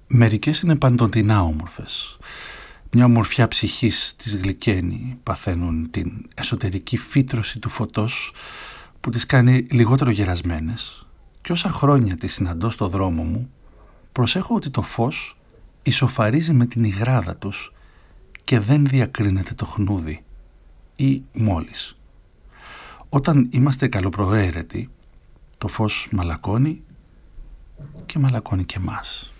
Μερικές είναι παντοτινά όμορφες. Μια ομορφιά ψυχής τις γλυκαίνει, παθαίνουν την εσωτερική φύτρωση του φωτός που τις κάνει λιγότερο γερασμένες, και όσα χρόνια τις συναντώ στο δρόμο μου, προσέχω ότι το φως ισοφαρίζει με την υγράδα τους και δεν διακρίνεται το χνούδι ή μόλις. Όταν είμαστε καλοπροαίρετοι, το φως μαλακώνει και μαλακώνει και μας.